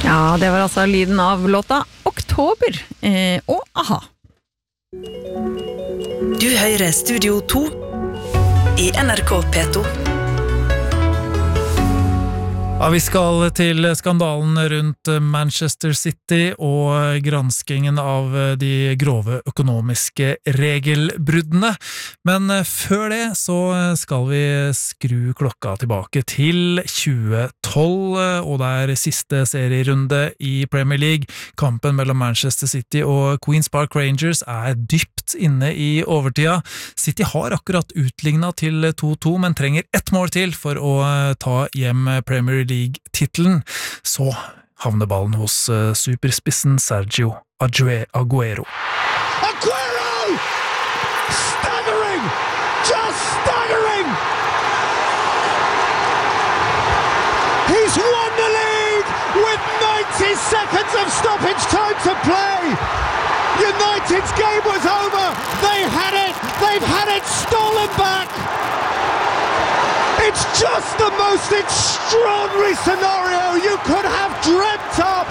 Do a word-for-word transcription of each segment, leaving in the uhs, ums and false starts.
Ja, det var altså lyden av låta Oktober eh, og Aha. Du hører Studio to i N R K P to. Ja, vi skal til skandalen rundt Manchester City og granskingen av de grove økonomiske regelbruddene. Men før det så skal vi skru klokka tilbake til tjue tolv, og det er siste serierunde i Premier League. Kampen mellom Manchester City og Queen's Park Rangers er dypt inne i overtida. City har akkurat utlignet til to to, men trenger ett mål til for å ta hjem Premier League-titelen. Så havner ballen hos uh, superspissen Sergio Aguero. Aguero! Staggering! Just staggering! He's won the league with ninety seconds of stoppage time to play! United's game was over! They had it! They've had it stolen back! It's just the most extraordinary scenario you could have dreamt up!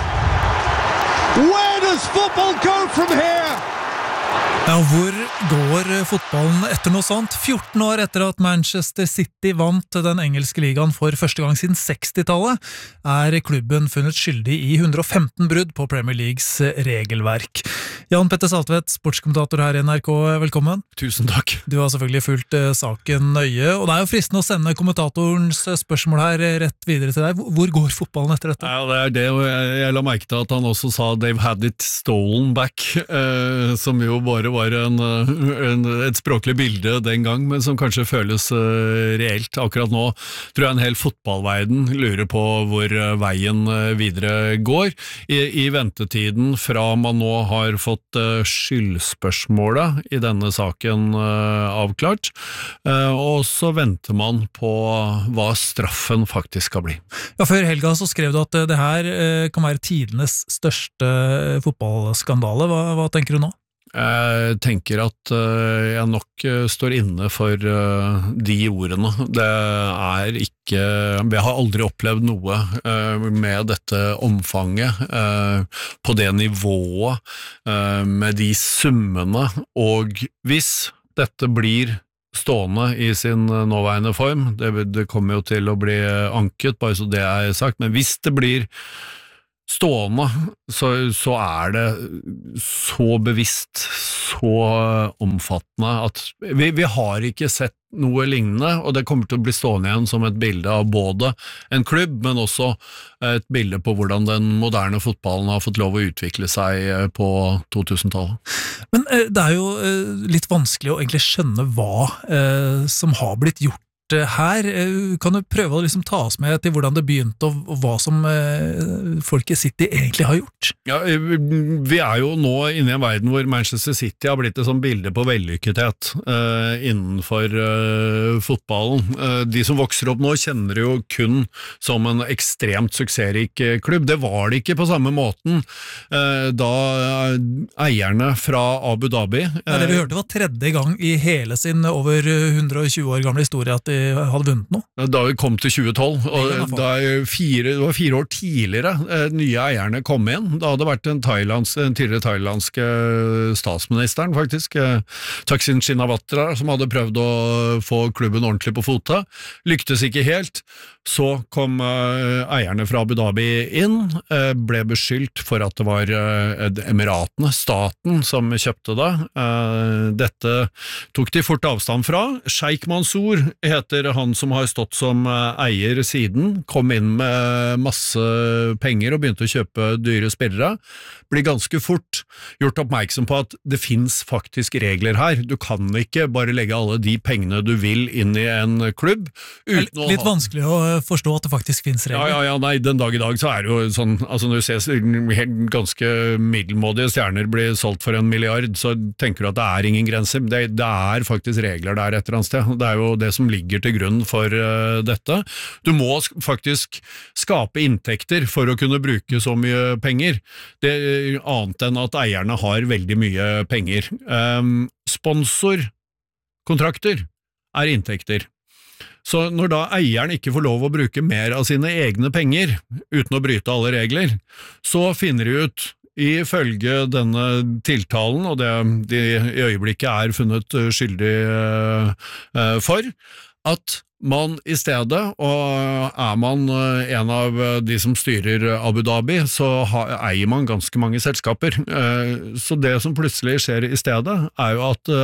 Where does football go from here? Ja, hvor går fotballen etter noe sånt? fjorten år etter at Manchester City vant den engelske ligaen for første gang siden sekstitallet, er klubben funnet skyldig i hundre og femten brudd på Premier Leagues regelverk. Jan Petter Saltvedt, sportskommentator her i N R K, velkommen. Tusen takk. Du har selvfølgelig fulgt uh, saken nøye, og det er jo fristende å sende kommentatorens spørsmål her rett videre til deg. Hvor går fotballen etter dette? Ja, det er det, og jeg, jeg la merke til at han også sa they've had it stolen back, eh, som jo bare var en, en, et språklig bilde den gang, men som kanskje føles uh, reelt. Akkurat nå tror jeg en hel fotballverden lurer på hvor uh, veien uh, videre går. I, I ventetiden fra man nå har fått uh, skyldspørsmålet i denne saken uh, avklart, uh, og så venter man på hva straffen faktisk skal bli. Ja, før helga så skrev du at uh, det her uh, kan være tidenes største uh, fotballskandale. Hva, hva tenker du nå? Jeg tenker at uh, jeg nok uh, står inne for uh, de ordene. Det er ikke, jeg har aldri opplevd noe uh, med dette omfanget, uh, på det nivået, uh, med de summene, og hvis dette blir stående i sin nåværende form, det, det kommer jo til å bli anket, bare så det er sagt, men hvis det blir stående, så, så er det så bevisst, så omfattende at vi, vi har ikke sett noe lignende, og det kommer til å bli stående igjen som et bilde av både en klubb, men også et bilde på hvordan den moderne fotballen har fått lov å utvikle seg på to-tusentallet. Men eh, det er jo eh, litt vanskelig å egentlig skjønne hva eh, som har blitt gjort her. Kan du prøve å liksom ta oss med til hvordan det begynte og, og hva som eh, folket City egentlig har gjort? Ja, vi er jo nå inne i en verden hvor Manchester City har blitt et sånt bilde på vellykkethet eh, innenfor eh, fotballen. Eh, de som vokser opp nå kjenner det jo kun som en ekstremt suksessrik klubb. Det var det ikke på samme måten eh, da eierne fra Abu Dhabi eh, ja, det vi hørte var tredje gang i hele sin over hundre og tjue år gamle historie at de hadde vunnet noe. Da vi kom til tjue tolv, og da fire, det var fire år tidligere eh, nye eierne kom inn. Da hadde det vært en, thailands, en tidligere thailandske statsministeren faktisk, eh, Thaksin Shinawatra, som hadde prøvd å få klubben ordentlig på fote. Lyktes ikke helt. Så kom eh, eierne fra Abu Dhabi inn, eh, ble beskyldt for at det var eh, Emiratene, staten, som kjøpte det. Eh, dette tok de fort avstand fra. Sheikh Mansour heter han som har stått som eier siden, kom inn med masse penger og begynte å kjøpe dyre spillere, blir ganske fort gjort oppmerksom på at det finnes faktisk regler her. Du kan ikke bare legge alle de pengene du vil inn i en klubb. Uten å litt ha... vanskelig å forstå at det faktisk finnes regler. Ja, ja, ja, nei, den dag i dag så er det jo sånn, altså når du ser ganske middelmådige stjerner bli solgt for en milliard, så tenker du at det er ingen grenser. Det, det er faktisk regler der et eller annet sted. Det er jo det som ligger til grunn for uh, dette. Du må faktisk skape inntekter for å kunne bruke så mye penger. Det annet enn at eierne har veldig mye penger. Um, sponsorkontrakter er inntekter. Så når da eieren ikke får lov å bruke mer av sine egne penger, uten å bryte alle regler, så finner de ut, ifølge denne tiltalen, og det de i øyeblikket er funnet skyldig for, at man i stedet, og er man en av de som styrer Abu Dhabi, så eier man ganske mange selskaper. Så det som plutselig skjer i stedet, er jo at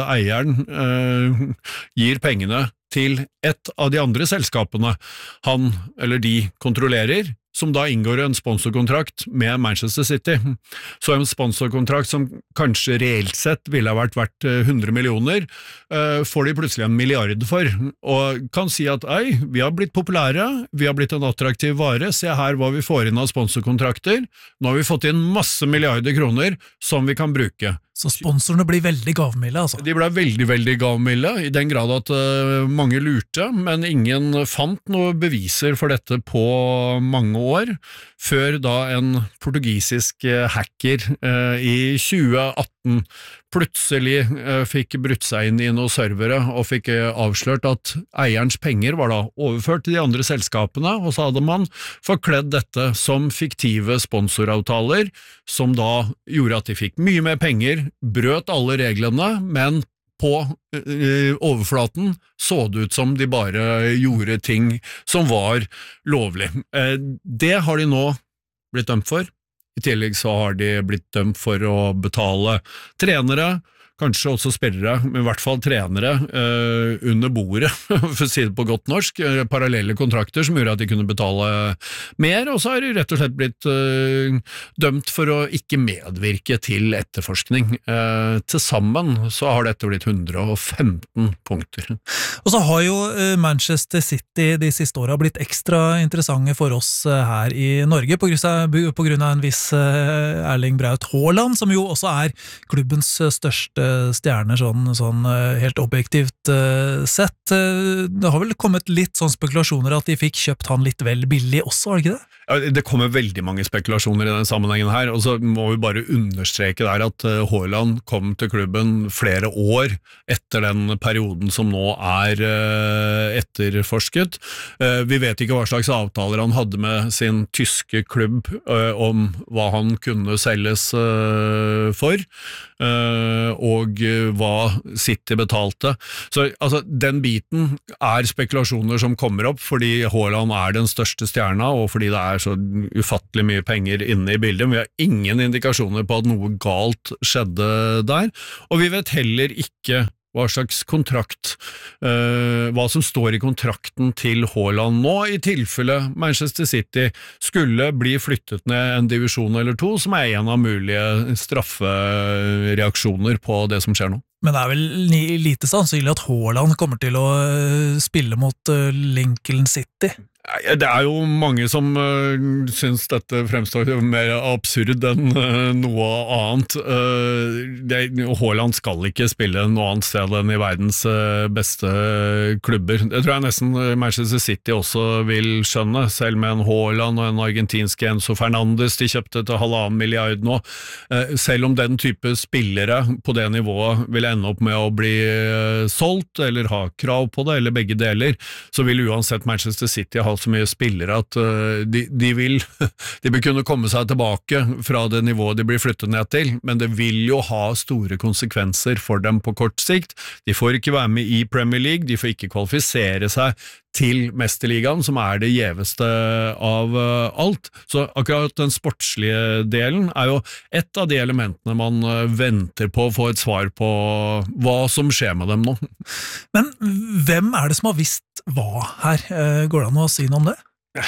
eieren gir pengene til et av de andre selskapene han eller de kontrollerer, som da inngår en sponsorkontrakt med Manchester City. Så en sponsorkontrakt som kanskje reelt sett ville ha vært verdt hundre millioner, får de plutselig en milliard for, og kan si at ei, vi har blitt populære, vi har blitt en attraktiv vare, se her hva vi får inn av sponsorkontrakter, nå har vi fått inn masse milliarder kroner som vi kan bruke. Så sponsorene blir veldig gavmilde, altså? De ble veldig, veldig gavmilde, i den grad at uh, mange lurte, men ingen fant noe beviser for dette på mange år, før da en portugisisk uh, hacker uh, i tjue atten plutselig uh, fikk brutt seg inn i noen servere og fikk uh, avslørt at eierens penger var da overført til de andre selskapene, og så hadde man forkledd dette som fiktive sponsoravtaler, som da gjorde at de fikk mye mer penger, brøt alle reglene, men på uh, overflaten så det ut som de bare gjorde ting som var lovlig. Uh, det har de nå blitt dømt for. I tillegg så har de blitt dømt for å betale trenere, kanskje også spillere, men i hvert fall trenere eh, under bordet, for å si det på godt norsk, eh, parallelle kontrakter som gjorde at de kunne betale mer, og så har de rett og slett blitt eh, dømt for å ikke medvirke til etterforskning. Eh, til sammen så har dette blitt hundre og femten punkter. Og så har jo eh, Manchester City de siste årene blitt ekstra interessante for oss eh, her i Norge, på grunn av, på grunn av en viss eh, Erling Braut Haaland, som jo også er klubbens største stjerner sånn, sånn helt objektivt uh, sett. Det har vel kommet litt sånn spekulasjoner at de fikk kjøpt han litt vel billig også, var det ikke det? Ja, det kommer veldig mange spekulasjoner i den sammenhengen her, og så må vi bare understreke der at Haaland kom til klubben flere år etter den perioden som nå er uh, etterforsket. Uh, vi vet ikke hva slags avtaler han hadde med sin tyske klubb uh, om hva han kunne selges uh, for, uh, og uh, hva City betalte. Så altså, den biten er spekulasjoner som kommer opp, fordi Haaland er den største stjerna, og fordi det er så ufattelig mye penger inne i bildet. Vi har ingen indikasjoner på at noe galt skjedde der, og vi vet heller ikke hva slags kontrakt, uh, hva som står i kontrakten til Haaland nå, i tilfelle Manchester City skulle bli flyttet ned en divisjon eller to, som er en av mulige straffereaksjoner på det som skjer nå. Men det er vel lite sannsynlig at Haaland kommer til å spille mot Lincoln City? Det er jo mange som uh, synes dette fremstår mer absurd enn uh, noe annet. Uh, det, Haaland skal ikke spille noe annet sted enn i verdens uh, beste klubber. Det tror jeg nesten Manchester City også vil skjønne, selv med en Haaland og en argentinsk Enzo Fernandes de kjøpte til halvannen milliard nå. Uh, selv om den type spillere på det nivået vil ende opp med å bli uh, solgt, eller ha krav på det, eller begge deler, så vil uansett Manchester City ha så mye spillere at uh, de, de vil de vil kunne komme seg tilbake fra det nivået de blir flyttet ned til, men det vil jo ha store konsekvenser for dem på kort sikt. De får ikke være med i Premier League, de får ikke kvalifisere seg til Mesterligaen, som er det gjeveste av uh, alt. Så akkurat den sportslige delen er jo et av de elementene man uh, venter på å få et svar på hva som skjer med dem nå. Men hvem er det som har visst hva her? Går det an å si noe om det?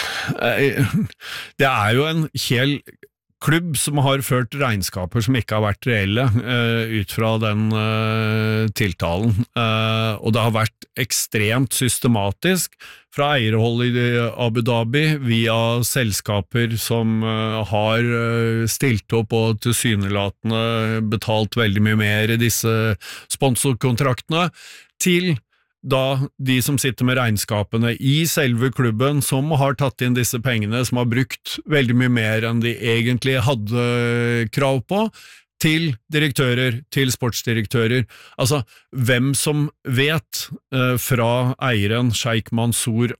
Det er jo en hel klubb som har ført regnskaper som ikke har vært reelle, uh, ut fra den uh, tiltalen, uh, og det har vært ekstremt systematisk fra eierhold i Abu Dhabi via selskaper som uh, har uh, stilt opp og tilsynelatende betalt veldig mye mer i disse sponsorkontraktene, til da de som sitter med regnskapene i selve klubben, som har tatt inn disse pengene, som har brukt veldig mye mer enn de egentlig hadde krav på, til direktører, til sportsdirektører. Altså, hvem som vet, eh, fra eieren, Sheikh Mansour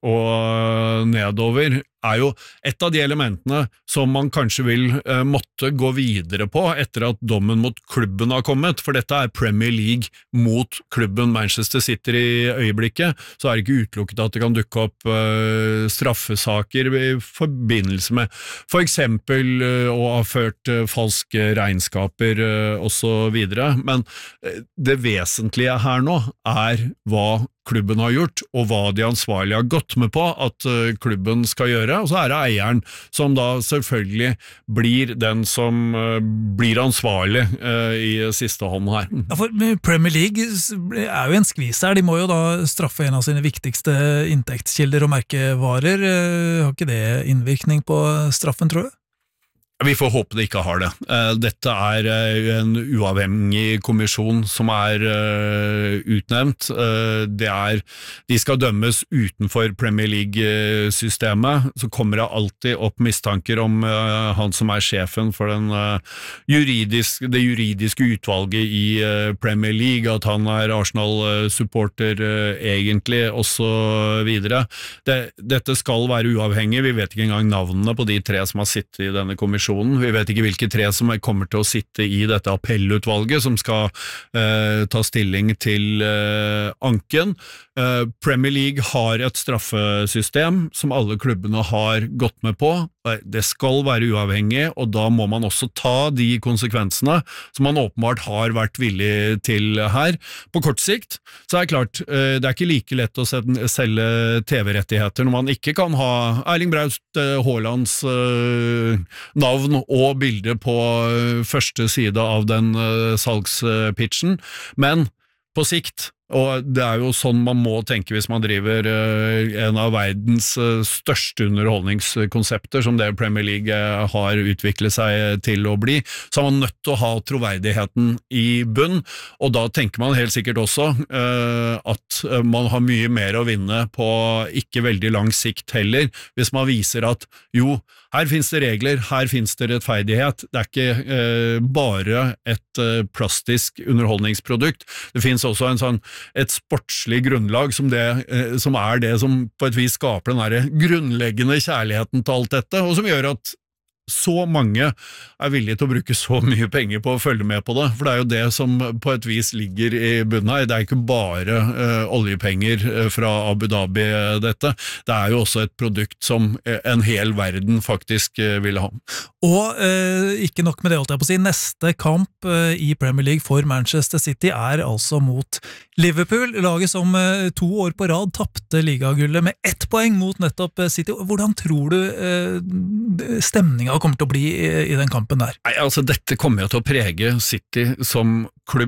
og nedover, er jo et av de elementene som man kanskje vil eh, måtte gå videre på etter at dommen mot klubben har kommet, for dette er Premier League mot klubben Manchester City i øyeblikket, så er det ikke utelukket at det kan dukke opp eh, straffesaker i forbindelse med for eksempel eh, å ha ført eh, falske regnskaper eh, og så videre, men eh, det vesentlige her nå er hva klubben har gjort, og hva de ansvarlige har gått med på at uh, klubben skal gjøre, og så er det eieren som da selvfølgelig blir den som uh, blir ansvarlig uh, i siste hånd her. Ja, for Premier League er jo en skvis her, de må jo da straffe en av sine viktigste inntektskilder og merkevarer. Har ikke det innvirkning på straffen, tror du? Vi får håpe det ikke har det. Dette er en uavhengig kommisjon som er utnevnt. Det er, de skal dømmes utenfor Premier League-systemet, så kommer det alltid opp mistanker om han som er sjefen for den juridiske, det juridiske utvalget i Premier League, at han er Arsenal-supporter egentlig, og så videre. Det, dette skal være uavhengig, vi vet ikke engang navnene på de tre som har sittet i denne kommisjonen. Vi vet ikke hvilke tre som kommer til å sitte i dette appellutvalget som skal eh, ta stilling til eh, anken. Eh, Premier League har et straffesystem som alle klubbene har gått med på. Det skal være uavhengig, og da må man også ta de konsekvensene som man åpenbart har vært villig til her. På kort sikt så er det klart, eh, det er ikke like lett å selge T V-rettigheter når man ikke kan ha Erling Braut Haalands eh, navn og bilde på første side av den uh, salgspitchen, men på sikt, og det er jo sånn man må tenke hvis man driver uh, en av verdens uh, største underholdningskonsepter som det Premier League uh, har utviklet seg til å bli, så er man nødt til å ha troverdigheten i bunn, og da tenker man helt sikkert også uh, at uh, man har mye mer å vinne på ikke veldig lang sikt heller, hvis man viser at jo, her finnes det regler, her finnes det rettferdighet, det er ikke eh, bare et eh, plastisk underholdningsprodukt, det finnes også en sånn, et sportslig grunnlag som, det, eh, som er det som på et vis skaper den der grunnleggende kjærligheten til alt dette, og som gjør at så mange er villige til å bruke så mye penger på å følge med på det, for det er jo det som på et vis ligger i bunnen her. Det er ikke bare uh, oljepenger fra Abu Dhabi dette, det er jo også et produkt som en hel verden faktisk uh, vil ha. Og uh, ikke nok med det, holdt jeg på å si, neste kamp uh, i Premier League for Manchester City er altså mot Liverpool, laget som uh, to år på rad tappte ligagullet med ett poeng mot nettopp City. Hvordan tror du uh, stemninga kommer til å bli i, i den kampen der? Nei, altså dette kommer jo til å prege City som klubb